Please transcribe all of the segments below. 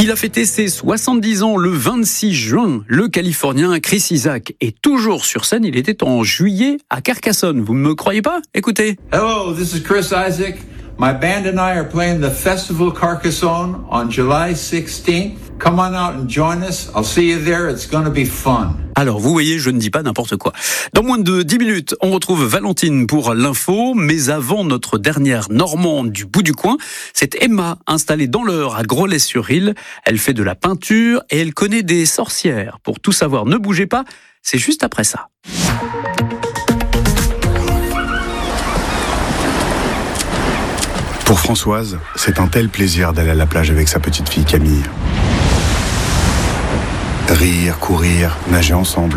Il a fêté ses 70 ans le 26 juin. Le Californien Chris Isaak est toujours sur scène. Il était en juillet à Carcassonne. Vous ne me croyez pas? Écoutez. Hello, this is Chris Isaak. My band and I are playing the Festival Carcassonne on July 16th. Come on out and join us. I'll see you there. It's going to be fun. Alors, vous voyez, je ne dis pas n'importe quoi. Dans moins de 10 minutes, on retrouve Valentine pour l'info. Mais avant notre dernière Normande du bout du coin, c'est Emma, installée dans l'Eure à Grollet-sur-Isle. Elle fait de la peinture et elle connaît des sorcières. Pour tout savoir, ne bougez pas, c'est juste après ça. Pour Françoise, c'est un tel plaisir d'aller à la plage avec sa petite fille Camille. Rire, courir, nager ensemble.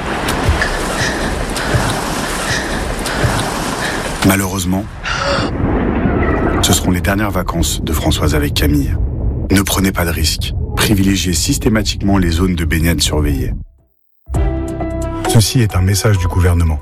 Malheureusement, ce seront les dernières vacances de Françoise avec Camille. Ne prenez pas de risques. Privilégiez systématiquement les zones de baignade surveillées. Ceci est un message du gouvernement.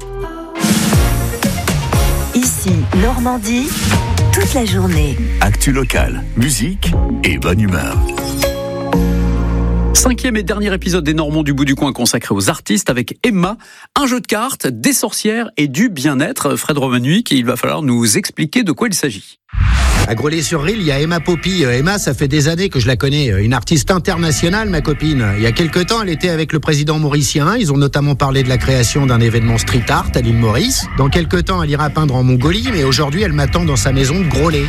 Ici, Normandie, toute la journée. Actu locale, musique et bonne humeur. 5e et dernier épisode des Normands du bout du coin consacré aux artistes avec Emma, un jeu de cartes, des sorcières et du bien-être. Fred Romanuik, il va falloir nous expliquer de quoi il s'agit. À Grollet-sur-Isle, il y a Emma Poppy. Emma, ça fait des années que je la connais. Une artiste internationale, ma copine. Il y a quelques temps, elle était avec le président mauricien. Ils ont notamment parlé de la création d'un événement street art à l'île Maurice. Dans quelques temps, elle ira peindre en Mongolie, mais aujourd'hui, elle m'attend dans sa maison de Grollet.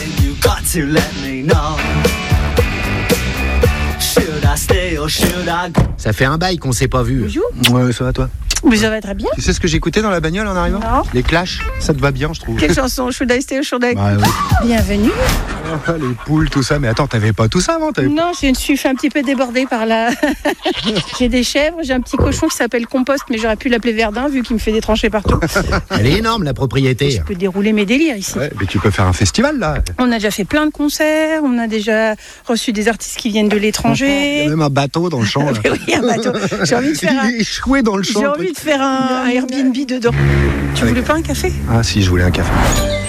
Ça fait un bail qu'on s'est pas vu. Bonjour. Ouais, ça va toi? Mais ça va très bien. Tu sais ce que j'écoutais dans la bagnole en arrivant? Non. Les Clash, ça te va bien, je trouve. Quelle chanson? Should I stay or should I? Bah oui. Bienvenue. Les poules, tout ça. Mais attends, t'avais pas tout ça avant? Non, je me suis fait un petit peu déborder par là. J'ai des chèvres, j'ai un petit cochon qui s'appelle Compost, mais j'aurais pu l'appeler Verdun vu qu'il me fait des tranchées partout. Elle est énorme, la propriété. Je peux dérouler mes délires ici. Ouais, mais tu peux faire un festival là. On a déjà fait plein de concerts, on a déjà reçu des artistes qui viennent de Il y l'étranger. a même un bateau dans le champ. Là. Oui, un bateau. J'ai envie de faire un... échoué dans le champ. J'ai envie de faire un Airbnb dedans. Tu voulais pas un café? Ah si, je voulais un café.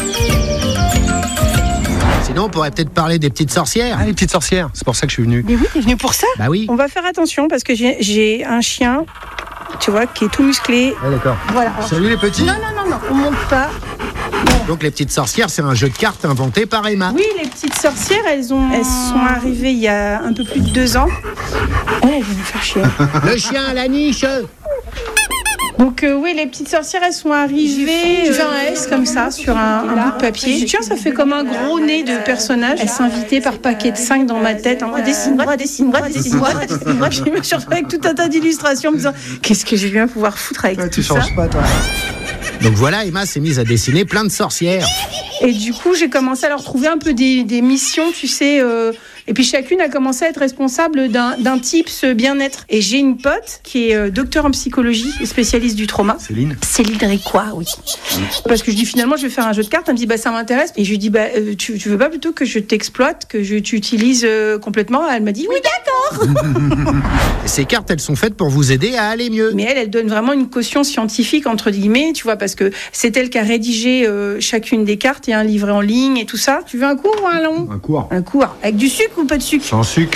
Sinon, on pourrait peut-être parler des petites sorcières. Ah, les petites sorcières, c'est pour ça que je suis venu. Mais oui, t'es venu pour ça? Bah oui. On va faire attention parce que j'ai un chien, tu vois, qui est tout musclé. Ah d'accord. Voilà. Salut les petits. Non, on monte pas. Donc les petites sorcières, c'est un jeu de cartes inventé par Emma. Oui, les petites sorcières, elles sont arrivées il y a un peu plus de 2 ans. Oh, elles vont nous faire chier. Le chien à la niche. Donc oui, les petites sorcières, elles sont arrivées. Je fais un S comme ça sur un bout de papier. Tiens, ça fait comme un gros nez de personnage. Elles s'invitaient par paquet de 5 dans ma tête. Dessine-moi. Je me suis retrouvée avec tout un tas d'illustrations en me disant qu'est-ce que je viens pouvoir foutre avec tout ça. Tu changes pas toi. Donc voilà, Emma s'est mise à dessiner plein de sorcières. Et du coup, j'ai commencé à leur trouver un peu des missions, tu sais. Et puis chacune a commencé à être responsable d'un type bien-être. Et j'ai une pote qui est docteur en psychologie, spécialiste du trauma. Céline Ricois, oui. Parce que je dis finalement, je vais faire un jeu de cartes. Elle me dit, ça m'intéresse. Et je lui dis, tu veux pas plutôt que je t'exploite, que tu utilises complètement? Elle m'a dit, oui, d'accord. Ces cartes, elles sont faites pour vous aider à aller mieux. Mais elle donne vraiment une caution scientifique, entre guillemets, tu vois, parce que c'est elle qui a rédigé chacune des cartes et un livret en ligne et tout ça. Tu veux un court ou un long? Un court. Un court. Avec du sucre ou pas de sucre? Sans sucre.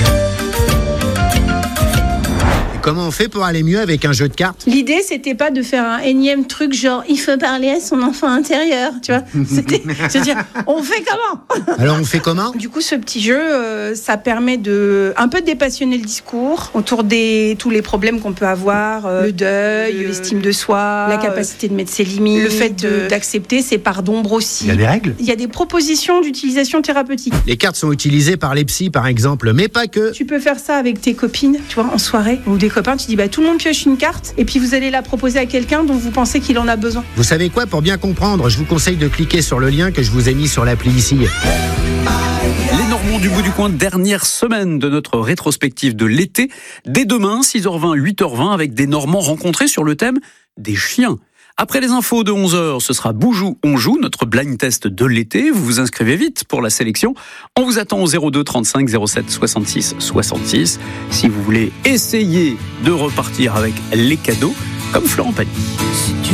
Comment on fait pour aller mieux avec un jeu de cartes? L'idée, c'était pas de faire un énième truc genre il faut parler à son enfant intérieur, tu vois. C'était se dire on fait comment? Alors on fait comment? Du coup, ce petit jeu, ça permet de un peu dépassionner le discours autour tous les problèmes qu'on peut avoir, le deuil, l'estime de soi, la capacité de mettre ses limites, le fait d'accepter ses parts d'ombre aussi. Il y a des règles? Il y a des propositions d'utilisation thérapeutique. Les cartes sont utilisées par les psys, par exemple, mais pas que. Tu peux faire ça avec tes copines, tu vois, en soirée, ou des copains, tu dis tout le monde pioche une carte et puis vous allez la proposer à quelqu'un dont vous pensez qu'il en a besoin. Vous savez quoi? Pour bien comprendre, je vous conseille de cliquer sur le lien que je vous ai mis sur l'appli ici. Les Normands du bout du coin, dernière semaine de notre rétrospective de l'été. Dès demain, 6h20, 8h20, avec des Normands rencontrés sur le thème des chiens. Après les infos de 11h, ce sera Boujou, on joue, notre blind test de l'été. Vous vous inscrivez vite pour la sélection. On vous attend au 02 35 07 66 66 si vous voulez essayer de repartir avec les cadeaux comme Florent Pagny.